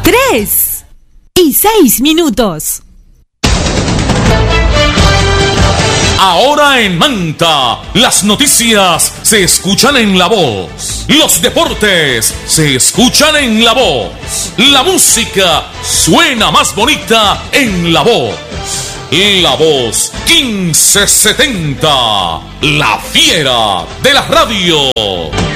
3:06. Ahora en Manta, las noticias se escuchan en La Voz. Los deportes se escuchan en La Voz. La música suena más bonita en La Voz. La Voz 1570, la fiera de la radio.